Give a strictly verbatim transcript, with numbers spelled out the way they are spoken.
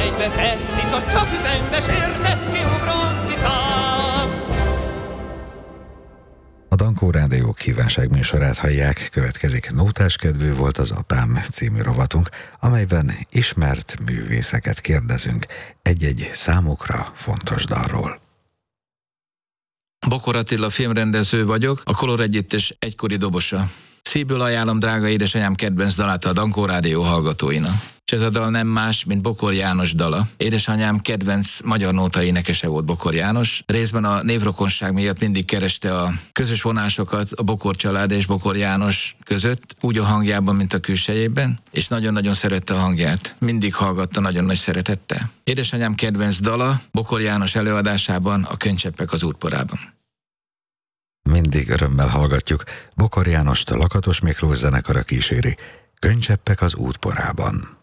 egybe tetszik, csak üzembe sértett kiugrom cicám. A Dankó Rádió kívánság műsorát hallják, következik Nótás kedvű volt az apám című rovatunk, amelyben ismert művészeket kérdezünk egy-egy számukra fontos dalról. Bokor Attila filmrendező vagyok, a Kolor Együttes egykori dobosa. Szívből ajánlom drága édesanyám kedvenc dalát a Dankó Rádió hallgatóinak. És ez a dal nem más, mint Bokor János dala. Édesanyám kedvenc magyar nóta énekese volt Bokor János. Részben a névrokonság miatt mindig kereste a közös vonásokat a Bokor család és Bokor János között, úgy a hangjában, mint a külsejében, és nagyon-nagyon szerette a hangját. Mindig hallgatta nagyon nagy szeretettel. Édesanyám kedvenc dala Bokor János előadásában, a Könycseppek az útporában. Mindig örömmel hallgatjuk, Bokor Jánost a Lakatos Miklós zenekara kíséri, Könycseppek az útporában.